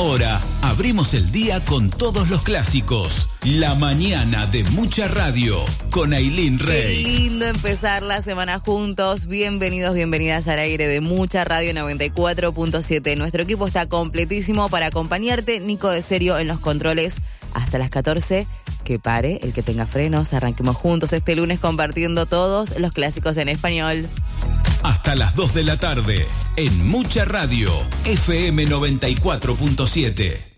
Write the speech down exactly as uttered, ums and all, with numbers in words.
Ahora abrimos el día con todos los clásicos. La mañana de Mucha Radio con Ailín Rey. Qué lindo empezar la semana juntos. Bienvenidos, bienvenidas al aire de Mucha Radio noventa y cuatro punto siete. Nuestro equipo está completísimo para acompañarte. Nico de Serio en los controles hasta las catorce. Que pare el que tenga frenos. Arranquemos juntos este lunes compartiendo todos los clásicos en español. Hasta las dos de la tarde en Mucha Radio, F M noventa y cuatro punto siete.